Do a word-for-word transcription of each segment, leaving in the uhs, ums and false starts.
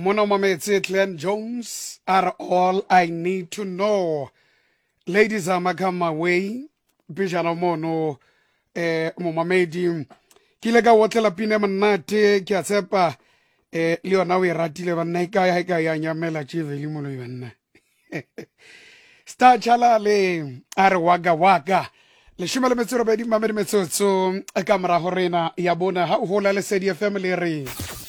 Mono Mametse Glenn Jones are all I need to know. Ladies are come my way. Bijana mono eh momamedi. Kile ka wotlela pine manate ke a tsepa eh le yona o e ratile ba nna ka ya ka ya nyamela chiveli mo lo yona. Star chala le are waga waga. Le shimela metsero ba di mamedi metsotso e ka mara horena ya bona ha o hola le Sedi family re.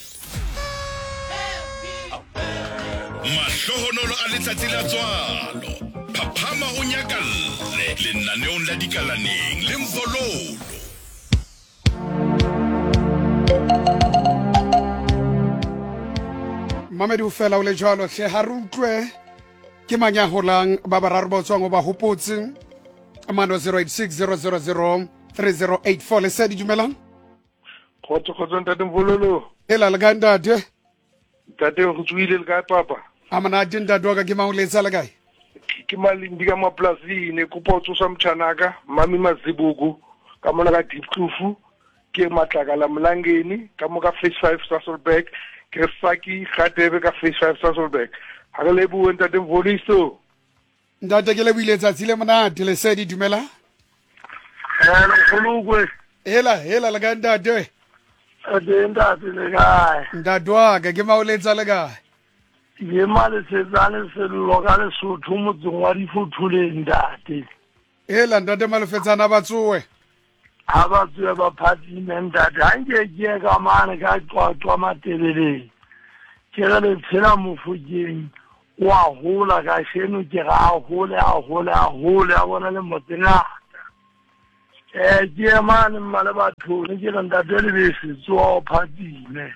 Mahlohonolo a letsatsi la tswalo phaphama o nyakalle lenaneong la dikalaneng le mvololo Mamedi o fela o le jwalo hle ha re utlwe ke manya holang ba bararo ba tswang ba hopotse amano zero eight six zero zero zero three zero eight four le Sedi dumelang khotso khotso ntate mvololo ela le ga ntate ntate go tswile le ka papa amana dinda doga ke mauletsa le kae ke malindi ka maplasine kupa tsosa mthanaka mami mazibuku ka mona ka deep tlufu ke matlaka la mlangeni ka mo ka face five Sasolburg ke saki khatebe ka face five Sasolburg ha le buwe ntate mvoliso ntate ke le builetsa tsile monate le Sedi dumela ela khulukwe ela ela le ga ntate ade ntate le kae ndadwa ke mauletsa le kae ye male setsane se loka le sotho motseng wa difothuleng ntate ela ntate malefetsana ba tsoe ha ba tsoe ba phatsime ntate ha nke ke ka mane ka qwaqwa matebeleng ke le tshela mofokeng wa hola ka sheno ke ga hole a hole a hole a bona le motsena eh ke mane male batho ne ke ntate le be se tswa phatsime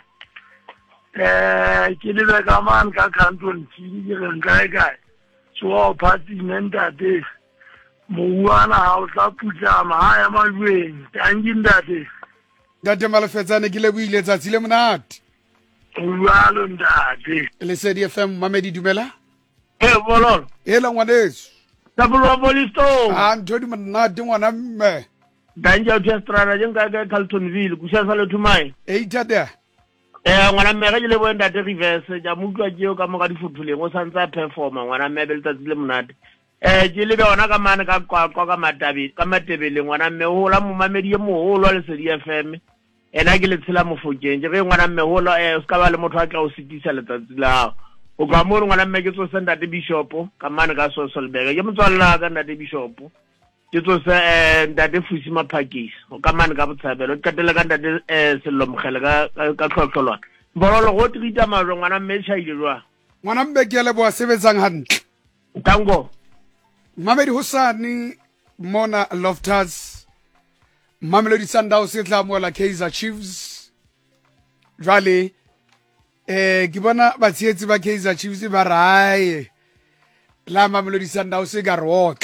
eh ke le ka man ka canton tshidi ke re nkae kae so party mentate mowana ha o tla putlama ha ya malweng tangi ndate ntate malefetsane ke le builetsa tsile monate ualo ndate le Sedi F M Mamedi dumela eh bololo ela ngwaneso tabolo bolisto ah ntodi monate ngwana mme danja utestrana jenga ka Carltonville kushasa le thumai eh tada eh ngwana mmega ke le bo ntate reverse ja mutwa ke ka mo ka difuthuleng o santsa performa ngwana mme be le tsatsile monate eh ke le bona ka mane ka qwaqwa ka matabi ka matebele ngwana mme o la momamedi ye moholo le Sedi F M ena ke le tshela mofokeng ke re ngwana mme ho la eh ska ba le motho a tla o sitisa le tsatsi la o ka mo ngwana mme ke tso senda ntate Bishop ka mane ka Sasolburg ke motswalla ka ntate Bishop ke tso se eh ntate Fusi Maphakisi o ka mane ka botshabelo o qetela ka ntate eh sello mogele ka ka tlhotlolwana bololo go trita maro ngwana mme shaile jwa ngwana mme ke le bo sebetsang hantle tango Mamedi Husani Mona Loftus Mamelodi Sundowns e tla mo la Kaizer Chiefs jwale eh ke bona ba tshetsi ba Kaizer Chiefs ba rae la Mamelodi Sundowns e ga rock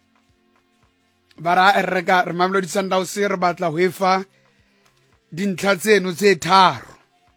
bara re ka re Mamelodi Sundowns re batla ho efa dintlha tseno tse tharo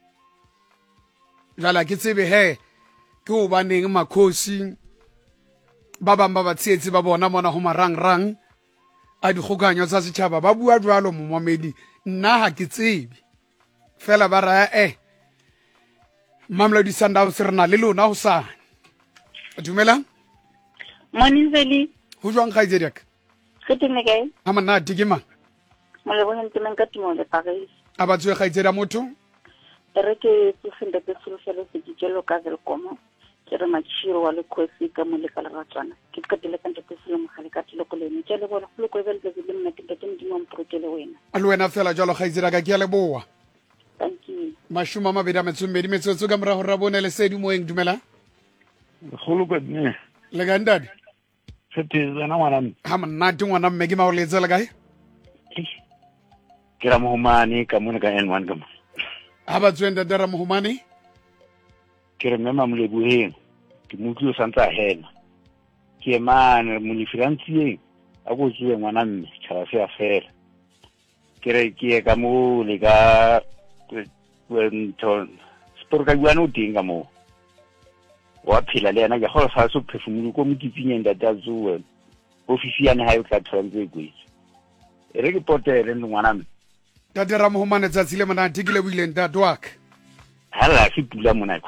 jala ke tsebe he ke o baneng makhosi ba bang ba batshetsi ba bona mona ho marang rang a dikgokanyo tsa setjhaba ba bua jwalo momamedi nna ha ke tsebe fela ba ra eh Mamelodi Sundowns re na le lona ho sa dumela Morning Sedi ho jwang ga itsediak ke tene kae ha mana digima mo le bona ntse ka timo le Paris a ba tswe ga itseda motho re ke tsofende ke solofelo se di jelo ka Velkomo ke re matshiro wa le khosi ka mo le ka leratswana ke katile ka ntse se mo gale ka tlo le ne tshele bona go le go bele le nna ke ntse ndi mo mprotele wena a le wena fela jalo ga itseda ka ke le boa thank you mashuma mabedi a metsombedi metsotso ka mora go rabone le Sedi moeng dumela kholo ka ne le ga ndadi sethe na ngwana ha monate ngwana mme ke maoletsa le kae ke ra mohumane ka mona ka N one ka mo ha ba tswenda dara mohumane ke re mema molebuheng ke mutlo santsa hena ke mane monifrantie a go tswe ngwana mme tshara se a fela ke re ke ka mo le ka wenton sport ka gwana o dinga mo wa phela le yana ke go sa so phefumulo ko motitsing enda tsa zuwe ofisi ya ne ha yo tla tshwantse kwetse e re ke potele ngwana mme ta dira mohumane tsatsile mona tikile buile ntate wa ka hala se pula mona ko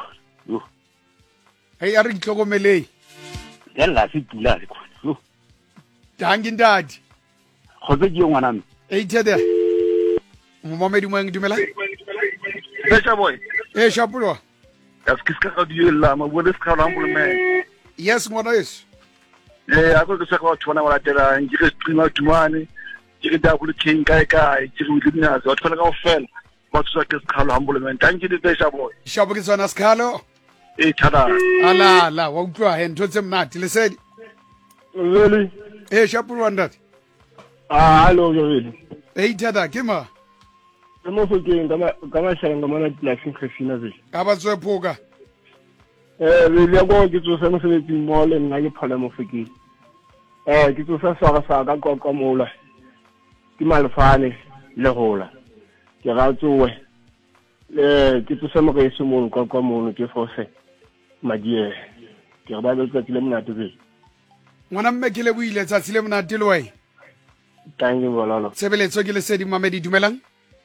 yo hey a re itlhokomelei ya la se pula le khona yo dangi ndadi khotse ke ngwana me hey tede momamedi mo eng dumela Besha boy eh shapulwa ya skiska ka diela ma bone ska la mbule me yes ngwana yeso eh ako ke saka batho bana ba latela ngire streamer tumane ke da go le king kai kai ke go dina zo tshwana ka ofela ba tsa ke ska la mbule me thank you Besha boy shapo ke tsona skalo eh thada ala la wa utlwa he ntho tse mnati le sedi really eh shapulwa ndadi ah hello really hey tada ke ma mo fokeng kama kama shanga mana la khikhina ze ka ba tswe phoka eh le le go ke tsosa mo sebetsi mo le nna ke phala mo fokeng eh ke tsosa sa sa ka kwa kwa mola ke malfane le hola ke ga tsowe eh ke tsosa mo ke se mo kwa kwa mo ke fose madie ke ba le tsatsi le mona tse ngwana mme ke le buile tsatsi le mona tile wai tangi bolalo sebeletso ke le sedi mamedi dumelang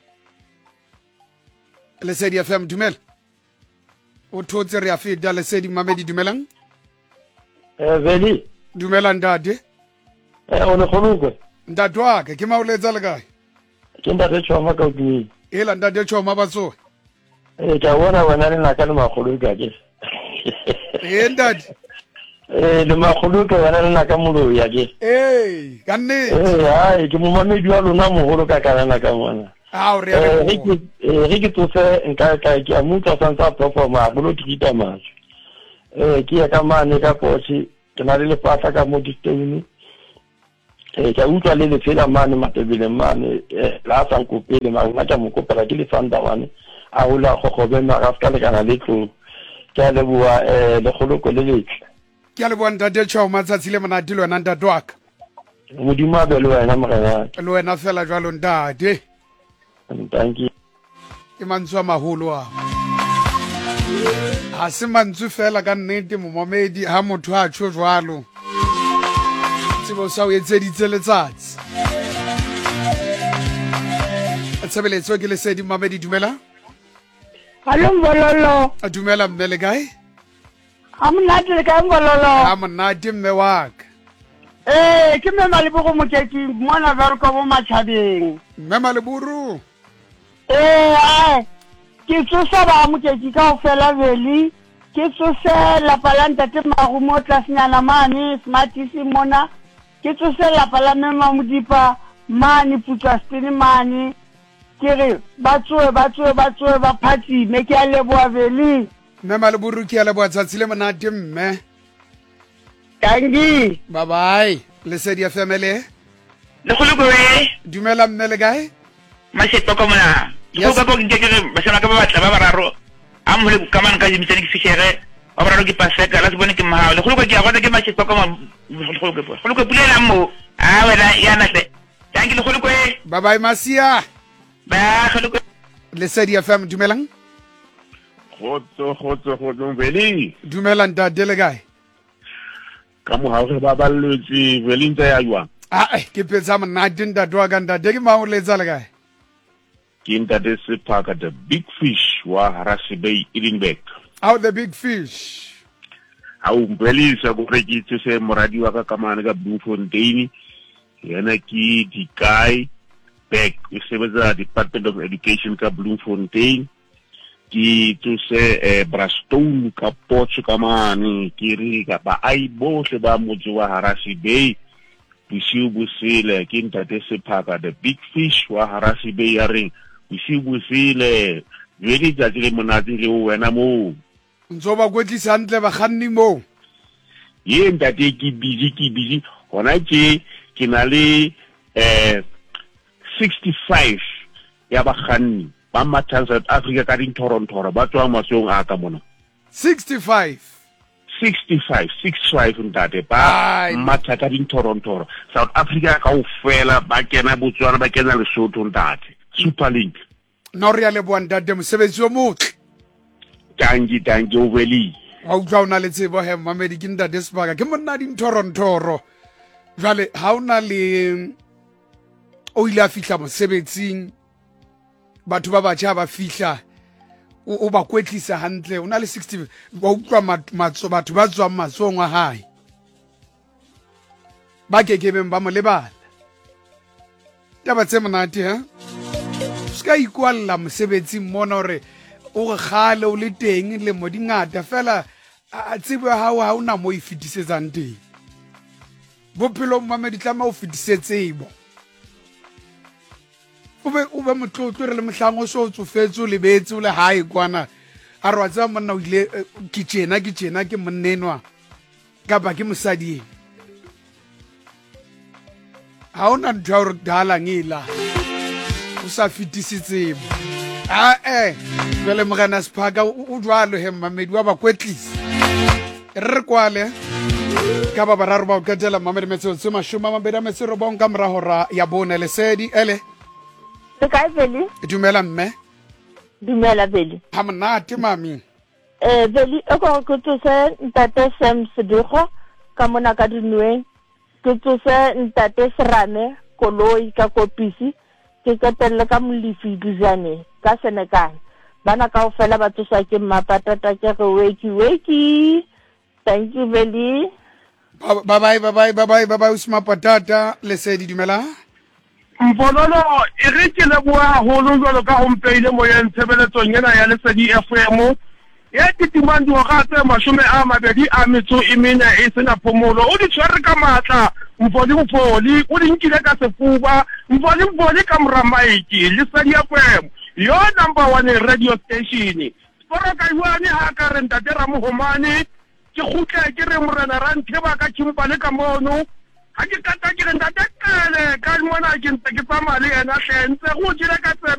le sedi F M dumela o thotse re a feta le sedi mamedi dumelang eh veli dumela ndade eh ona kholuko ndadwa ke ke mauletsa le kae ke nda re choma ka di ela ndade choma batso eh ka bona bona le na ka le makholuko ke eh ndade eh le makholuko bona le na ka mulo ya ke eh kanne eh ai ke mo mamedi wa lona mo holo ka kana ka mona ah re eh re re ke tsosa nka ka ke amuka sansa performa bolo tikita match eh ke ya ka mane ka pochi ke na le pata ka mo diteni eh ka utlwa le le fela mane matebele mane la sa ko pele ma nna ka mo kopela ke le fanda wane a ula go go be ma ga ska le kana le tlo ke le bua eh le goloko le le ke le bua ndade choma tsatsi le mona dilo na ndadwa ka modimo a be le wena mogena le wena fela jwalo ndade thank you ke mantswe a maholo a ha se mantswe fela ka nnete momamedi ha motho a tsho jwalo tsebo sa o etseditse letsatsi tshebeletso ke le sedi mamedi dumela Hallo Mbololo. a dumela mme le kae Ha monate le kae Mbololo? ha monate mme wa ka Eh, ke me malebogo moketi mona ba re ko bo matšhabeng. mme maleburu Eh, ai. Ke tsosa ba moketi ka o fela veli. Ke tsose lapa la ntate marumo tlasnyana mane smartisi mona. Ke tsose lapa la mema modipa mane putsastini mane. Ke re ba tsoe ba tsoe ba tsoe ba party me ke a leboa veli. mme maleburu ke a leboa tsatsi le monate mme Tangi. bye bye le sedi ya family le go le goe dumela mme le kae masetlo ka mona go ka go ke ke ba sena ka ba batla ba bararo a mo le ka man ka di mitseni ke fitlhere ba bararo ke paseka la se bone ke mahao le go go ke a gona ke masetlo ka mo go go go go pulela mo a wena ya na tle tangi le go le goe bye bye masia ba go le goe le sedi ya fam dumelang khotso khotso khotso veli dumela ndade le kae ka mo ha re ba balletse veli ntse ya jwa ah eh ke petsa monate ndade wa ka ndade ke mauletsa le kae ke ntate Sephaka the big fish wa Harasi Bay Edinburgh out the big fish ha o mbelisa go rekitse se moradi wa ka kamane ka Bloemfontein yana ki dikai back we sebetsa Department of Education ka Bloemfontein ki tsose eh Brastone ka Potso kamane ki ri ka ba ai bohle ba motse wa Harasi Bay bosiu bosele ke ntate Sephaka the big fish wa Harasi Bay ya ring bosiu bosele jwedi tjatsi le monate le wena mo ntso ba kwetlisa hantle ba kganni mo ye ntate ke busy ke busy hona ke ke na le eh sixty-five ya ba kganni ba matha South Africa ka din Toronto ba tswa masong a ka mona sixty-five sixty-five sixty-five ntate ba matha ka din Toronto South Africa ka o fela ba kena Botswana ba kena Lesotho ntate Super League no re ya le bua ndade mosebetsi o motle tangi tangi o veli wa utlwa una le tsebo he mamedi ke ndade Sephaka ke monna din Toronto jwale ha ona le o ile a fihla mosebetsing batho ba batjha ba fihla o ba kwetlisa hantle o na le sixty ba utlwa matso batho ba tswang matsong a hae ba ke ke beng ba mo lebala taba tse monate ha ska ikwalla mosebetsi mona hore o re khale o le teng le mo dingata fela a tsebe ha ha una mo e fitisetsang teng bophelo mama ditlama o fitisetsebo ube ube motlotlo re le mohlango so tsofetse o lebetse o le hae kwana a re wa tsa monna o ile kitchena kitchena ke monnenwa ka ba ke mosadi ha ona ntho ya re dala ngila o sa fitisitsebo a eh jwale mogana Sphaka o jwalo he mamedi wa ba kwetlisa re kwale ka ba bararo ba o katela mamedi metso tse mashoma mabedi metso ro bonka mra hora ya bona lesedi ele le kae Veli dumela mme dumela Veli ha monate mami eh Veli o go go tse ntate Sam Sedugo ka mona ka dinwe ke tse ntate Serame koloi ka kopisi ke katelle ka Molifi Duzane ka Senegal bana ka ofela ba tsosa ke mapatata ke go weki weki thank you Veli bye bye bye bye bye bye bye bye usma patata lesedi dumela Mbololo e re ke le boa haholo jwalo ka hompeile mo ya ntshebeletsong ena ya Lesedi F M ya titimandi wa gate mashome a mabedi a metso e mene e sena phomolo o di tshwere ka matla mfodi mfodi o di nkile ka sefuba mfodi mfodi ka mramaiki Lesedi F M yo number one radio station sporo ka yuani ha ka re ntate Ramohomane ke khutle ke re morena ra ntheba ka chimpale ka mono ha ke kata ke re ntate kele ka mona ke ntse ke tsamaya le ena hle ntse go dira ka